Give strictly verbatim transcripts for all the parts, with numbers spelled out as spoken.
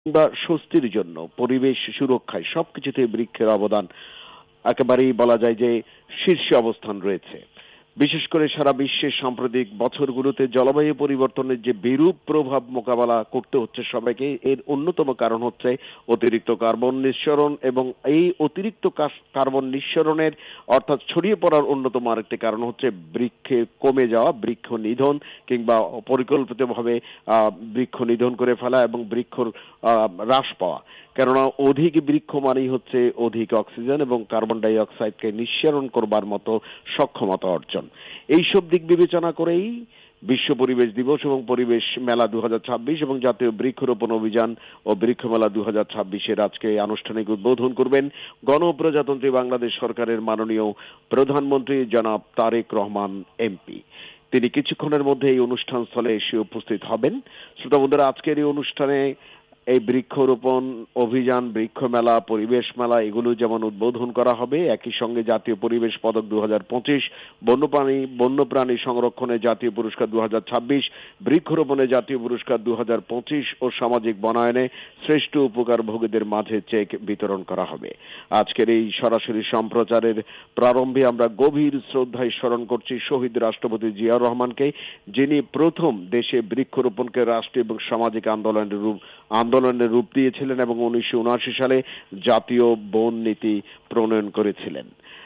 বা স্বস্তির জন্য, পরিবেশ সুরক্ষায় সবকিছুতে বৃক্ষের অবদান একেবারেই বলা যায় যে শীর্ষে অবস্থান রয়েছে। বিশেষ করে সারা বিশ্বের সাম্প্রতিক বছরগুলোতে জলবায়ু পরিবর্তনের যে বিরূপ প্রভাব মোকাবেলা করতে হচ্ছে সবাইকে, এর অন্যতম কারণ হচ্ছে অতিরিক্ত কার্বন নিঃসরণ, এবং এই অতিরিক্ত কার্বন নিঃসরণের অর্থাৎ ছড়িয়ে পড়ার অন্যতম আরেকটি কারণ হচ্ছে বৃক্ষে কমে যাওয়া, বৃক্ষ নিধন কিংবা পরিকল্পিতভাবে বৃক্ষ নিধন করে ফেলা এবং বৃক্ষ হ্রাস পাওয়া। কেননা অধিক বৃক্ষ মানেই হচ্ছে অধিক অক্সিজেন এবং কার্বন ডাই অক্সাইডকে নিঃসরণ করবার মতো সক্ষমতা অর্জন। এইসব দিক বিবেচনা করেই বিশ্ব পরিবেশ দিবস এবং পরিবেশ মেলা দু হাজার ছাব্বিশ এবং জাতীয় বৃক্ষরোপণ অভিযান ও বৃক্ষ মেলা দু হাজার ছাব্বিশের আজকে আনুষ্ঠানিক উদ্বোধন করবেন গণপ্রজাতন্ত্রী বাংলাদেশ সরকারের মাননীয় প্রধানমন্ত্রী জনাব তারেক রহমান এমপি। তিনি কিছুক্ষণের মধ্যে এই অনুষ্ঠান স্থলে এসে উপস্থিত হবেন। শ্রোতা বন্ধুরা, আজকের এই অনুষ্ঠানে এই বৃক্ষরোপণ অভিযান, বৃক্ষ মেলা, পরিবেশ মেলা এগুলো যেমন উদ্বোধন করা হবে, একই সঙ্গে জাতীয় পরিবেশ পদক দু হাজার পঁচিশ, বন্যপ্রাণী বন্যপ্রাণী সংরক্ষণে জাতীয় পুরস্কার দু হাজার ছাব্বিশ, বৃক্ষরোপণে জাতীয় পুরস্কার দু হাজার পঁচিশ ও সামাজিক বনায়নে শ্রেষ্ঠ উপকার ভোগীদের মাঝে চেক বিতরণ করা হবে। আজকের এই সরাসরি সম্প্রচারের প্রারম্ভে আমরা গভীর শ্রদ্ধায় স্মরণ করছি শহীদ রাষ্ট্রপতি জিয়াউর রহমানকে, যিনি প্রথম দেশে বৃক্ষরোপণকে রাষ্ট্রীয় এবং সামাজিক আন্দোলনের রূপ আন্দোলনের রূপ দিয়েছিলেন এবং উনিশশো উনআশি সালে জাতীয় বন নীতি প্রণয়ন করেছিলেন।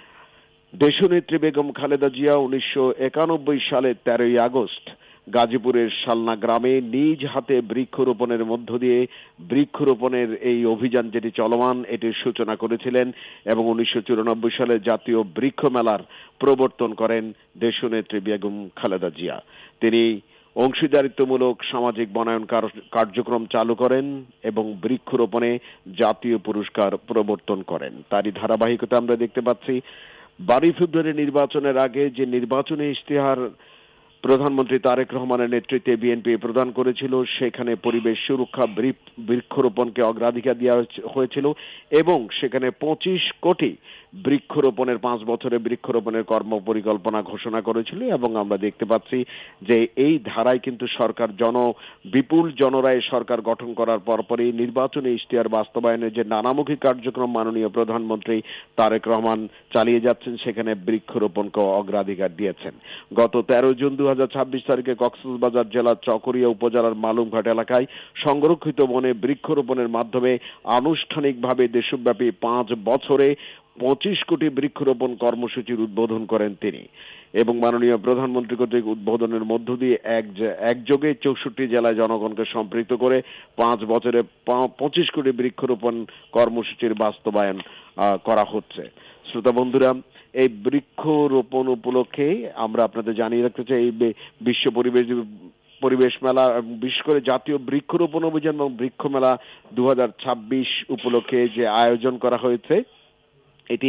দেশনেত্রী বেগম খালেদা জিয়া উনিশশো একানব্বই সালে তেরোই আগস্ট গাজীপুরের শালনা গ্রামে নিজ হাতে বৃক্ষরোপণের মধ্য দিয়ে বৃক্ষরোপণের এই অভিযান যেটি চলমান এটির সূচনা করেছিলেন এবং উনিশশো চুরানব্বই সালে জাতীয় বৃক্ষ মেলার প্রবর্তন করেন দেশনেত্রী বেগম খালেদা জিয়া। তিনি অংশীদারিত্বমূলক সামাজিক বনায়ন কার্যক্রম চালু করেন এবং বৃক্ষরোপণে জাতীয় পুরস্কার প্রবর্তন করেন। তারই ধারাবাহিকতা আমরা দেখতে পাচ্ছি বারোই ফেব্রুয়ারি নির্বাচনের আগে যে নির্বাচনী ইশতেহার প্রধানমন্ত্রী তারেক রহমানের নেতৃত্বে বিএনপি প্রদান করেছিল, সেখানে পরিবেশ সুরক্ষা, বৃক্ষরোপণকে অগ্রাধিকার দেওয়া হয়েছিল এবং সেখানে পঁচিশ কোটি বৃক্ষরোপণের পাঁচ বছরে বৃক্ষরোপণের কর্ম পরিকল্পনা ঘোষণা করেছিল এবং আমরা দেখতে পাচ্ছি যে এই ধারায় কিন্তু সরকার জন বিপুল জনরায় সরকার গঠন করার পরপরই নির্বাচনী ইশতেহার বাস্তবায়নের যে নানামুখী কার্যক্রম মাননীয় প্রধানমন্ত্রী তারেক রহমান চালিয়ে যাচ্ছেন, সেখানে বৃক্ষরোপণকে অগ্রাধিকার দিয়েছেন। গত তেরো জুন দু হাজার ছাব্বিশ তারিখে কক্সবাজার জেলার চকরিয়া উপজেলার মালুমঘাট এলাকায় সংরক্ষিত বনে বৃক্ষরোপণের মাধ্যমে আনুষ্ঠানিকভাবে দেশব্যাপী পাঁচ বছরে পঁচিশ কোটি বৃক্ষরোপণ কর্মসূচির উদ্বোধন করেন তিনি এবং মাননীয় প্রধানমন্ত্রী কর্তৃক উদ্বোধনের মধ্য দিয়ে এক একযোগে চৌষট্টি জেলায় জনগণকে সম্পৃক্ত করে পাঁচ বছরে পঁচিশ কোটি বৃক্ষরোপণ কর্মসূচির বাস্তবায়ন করা হচ্ছে। শ্রোতা বন্ধুরা, এই বৃক্ষরোপণ উপলক্ষে আমরা আপনাদের জানিয়ে রাখতে চাই এই বিশ্ব পরিবেশ পরিবেশ মেলা, বিশেষ করে জাতীয় বৃক্ষরোপণ অভিযান এবং বৃক্ষ মেলা দু হাজার ছাব্বিশ উপলক্ষে যে আয়োজন করা হয়েছে, এটি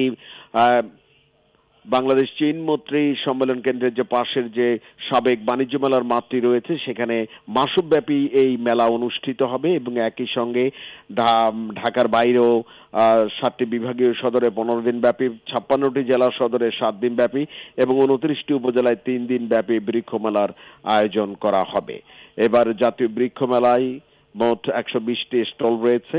বাংলাদেশ চীন মৈত্রী সম্মেলন কেন্দ্রের যে পাশের যে সাবেক বাণিজ্য মেলার মাঠটি রয়েছে, সেখানে মাসব্যাপী এই মেলা অনুষ্ঠিত হবে এবং একই সঙ্গে ঢাকার বাইরেও সাতটি বিভাগীয় সদরে পনেরো দিন ব্যাপী, ছাপ্পান্নটি জেলা সদরে সাত দিন ব্যাপী এবং উনত্রিশটি উপজেলায় তিন দিন ব্যাপী বৃক্ষ মেলার আয়োজন করা হবে। এবার জাতীয় বৃক্ষ মেলায় মোট একশো বিশটি স্টল রয়েছে।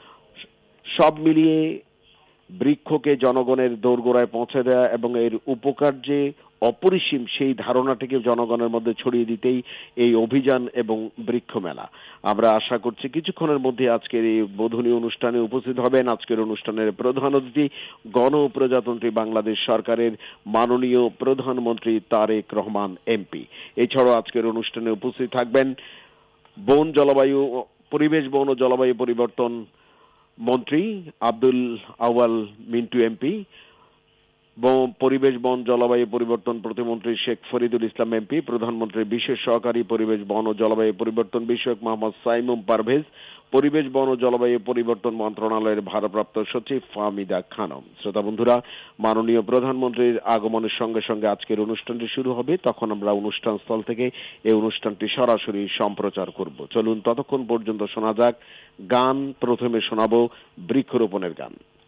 সব মিলিয়ে বৃক্ষকে জনগণের দোরগোড়ায় পৌঁছে দেওয়া এবং এর উপকার যে অপরিসীম সেই ধারণাটিকে জনগণের মধ্যে ছড়িয়ে দিতেই এই অভিযান এবং বৃক্ষ মেলা। আমরা আশা করছি কিছুক্ষণের মধ্যে আজকের এই উদ্বোধনী অনুষ্ঠানে উপস্থিত হবেন আজকের অনুষ্ঠানের প্রধান অতিথি গণপ্রজাতন্ত্রী বাংলাদেশ সরকারের মাননীয় প্রধানমন্ত্রী তারেক রহমান এমপি। এছাড়াও আজকের অনুষ্ঠানে উপস্থিত থাকবেন বন জলবায়ু পরিবেশ বন ও জলবায়ু পরিবর্তন মন্ত্রী আব্দুল আউয়াল মিন্টু এমপি, পরিবেশ বন জলবায়ু পরিবর্তন প্রতিমন্ত্রী শেখ ফরিদুল ইসলাম এমপি, প্রধানমন্ত্রীর বিশেষ সহকারী পরিবেশ বন ও জলবায়ু পরিবর্তন বিষয়ক মোহাম্মদ সাইমুম পারভেজ, পরিবেশ বন ও জলবায়ু পরিবর্তন মন্ত্রণালয়ের ভারপ্রাপ্ত সচিব ফাহমিদা খানম। শ্রোতা বন্ধুরা, মাননীয় প্রধানমন্ত্রীর আগমনের সঙ্গে সঙ্গে আজকের অনুষ্ঠানটি শুরু হবে, তখন আমরা অনুষ্ঠান স্থল থেকে এই অনুষ্ঠানটি সরাসরি সম্প্রচার করব। চলুন ততক্ষণ পর্যন্ত শোনা যাক গান। প্রথমে শোনাবো বৃক্ষরোপণের গান।